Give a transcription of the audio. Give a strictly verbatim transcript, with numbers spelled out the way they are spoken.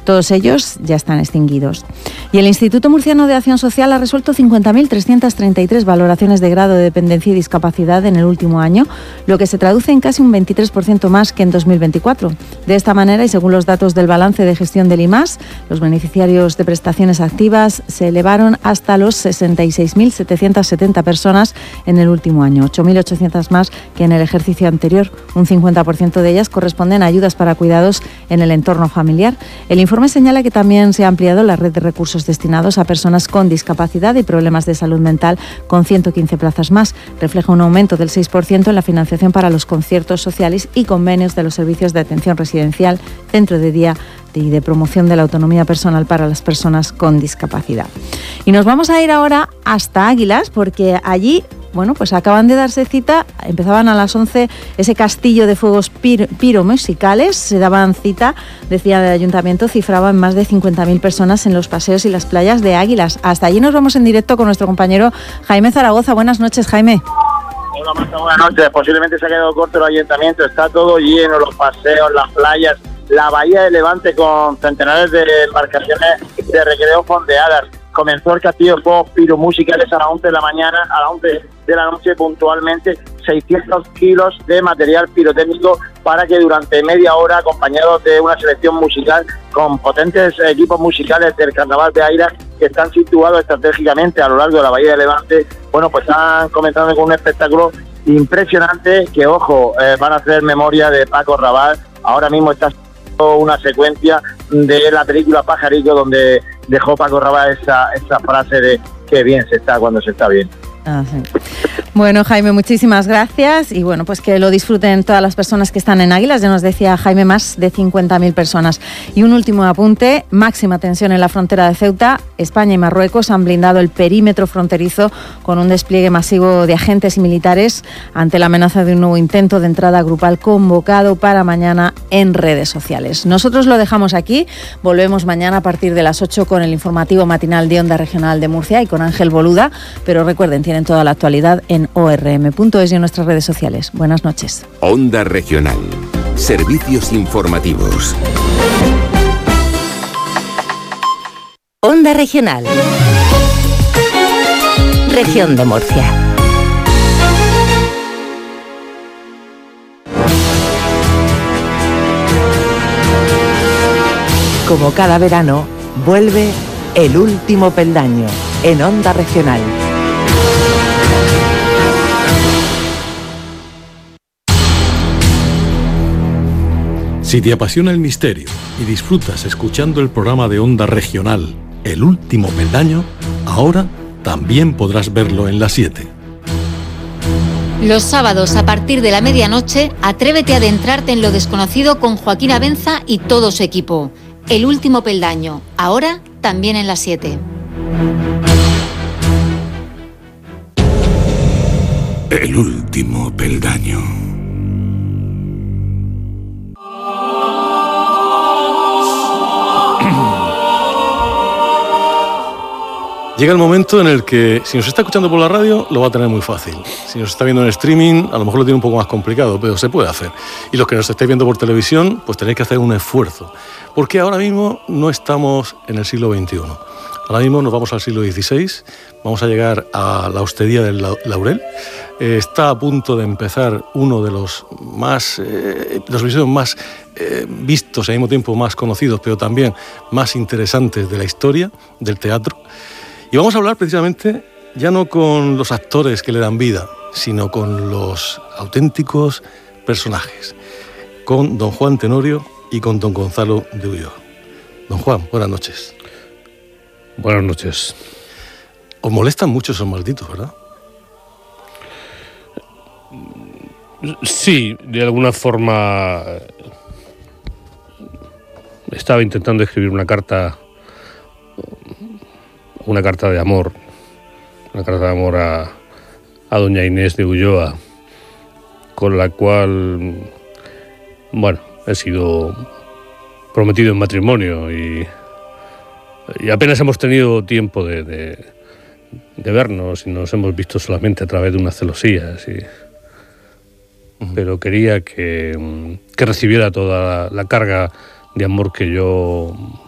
Todos ellos ya están extinguidos. Y el Instituto Murciano de Acción Social ha resuelto cincuenta mil trescientas treinta y tres valoraciones de grado de dependencia y discapacidad en el último año, lo que se traduce en casi un veintitrés por ciento más que en dos mil veinticuatro. De esta manera, y según los datos del balance de gestión del I M A S, los beneficiarios de prestaciones activas se elevaron hasta los sesenta y seis mil setecientas setenta personas en el último año, ocho mil ochocientas más que en el ejercicio anterior. Un cincuenta por ciento de ellas corresponden a ayudas para cuidados en el entorno familiar. El informe señala que también se ha ampliado la red de recursos destinados a personas con discapacidad y problemas de salud mental, con ciento quince plazas más. Refleja un aumento del seis por ciento en la financiación para los conciertos sociales y convenios de los servicios de atención residencial, centro de día y de promoción de la autonomía personal para las personas con discapacidad. Y nos vamos a ir ahora hasta Águilas, porque allí, bueno, pues acaban de darse cita, empezaban a las once ese castillo de fuegos pir- piromusicales, se daban cita, decía el ayuntamiento, cifraba en más de cincuenta mil personas en los paseos y las playas de Águilas. Hasta allí nos vamos en directo con nuestro compañero Jaime Zaragoza. Buenas noches, Jaime. Hola Marta, buenas noches. Posiblemente se ha quedado corto el ayuntamiento, está todo lleno, los paseos, las playas, la bahía de Levante con centenares de embarcaciones de recreo fondeadas. Comenzó el castillo de fuegos piromusicales a las once de la mañana, a las once de la noche puntualmente, seiscientos kilos de material pirotécnico para que durante media hora, acompañados de una selección musical con potentes equipos musicales del Carnaval de Águilas que están situados estratégicamente a lo largo de la bahía de Levante, bueno, pues están comenzando con un espectáculo impresionante que, ojo, eh, van a hacer memoria de Paco Rabanne. Ahora mismo está una secuencia de la película Pajarito donde dejó Paco Rabanne esa, esa frase de qué bien se está cuando se está bien. Ah, sí. Bueno, Jaime, muchísimas gracias y bueno, pues que lo disfruten todas las personas que están en Águilas. Ya nos decía Jaime, más de cincuenta mil personas. Y un último apunte, máxima tensión en la frontera de Ceuta. España y Marruecos han blindado el perímetro fronterizo con un despliegue masivo de agentes y militares ante la amenaza de un nuevo intento de entrada grupal convocado para mañana en redes sociales. Nosotros lo dejamos aquí, volvemos mañana a partir de las ocho con el informativo matinal de Onda Regional de Murcia y con Ángel Boluda, pero recuerden, tienen toda la actualidad en o erre eme punto es y en nuestras redes sociales. Buenas noches. Onda Regional. Servicios informativos. Onda Regional. Región de Murcia. Como cada verano, vuelve El Último Peldaño en Onda Regional. Si te apasiona el misterio y disfrutas escuchando el programa de Onda Regional El Último Peldaño, ahora también podrás verlo en las siete. Los sábados a partir de la medianoche, atrévete a adentrarte en lo desconocido con Joaquín Abenza y todo su equipo. El Último Peldaño, ahora también en las siete. El Último Peldaño. Llega el momento en el que, si nos está escuchando por la radio, lo va a tener muy fácil. Si nos está viendo en streaming, a lo mejor lo tiene un poco más complicado, pero se puede hacer. Y los que nos estáis viendo por televisión, pues tenéis que hacer un esfuerzo. Porque ahora mismo no estamos en el siglo veintiuno. Ahora mismo nos vamos al siglo dieciséis, vamos a llegar a la hostería del Laurel. Eh, está a punto de empezar uno de los más, eh, los episodios más eh, vistos y al mismo tiempo más conocidos, pero también más interesantes de la historia del teatro. Y vamos a hablar precisamente ya no con los actores que le dan vida, sino con los auténticos personajes, con don Juan Tenorio y con don Gonzalo de Ulloa. Don Juan, buenas noches. Buenas noches. Os molestan mucho esos malditos, ¿verdad? Sí, de alguna forma estaba intentando escribir una carta, una carta de amor, una carta de amor a, a doña Inés de Ulloa, con la cual, bueno, he sido prometido en matrimonio y, y apenas hemos tenido tiempo de, de, de vernos y nos hemos visto solamente a través de unas celosías y... pero quería que, que recibiera toda la carga de amor que yo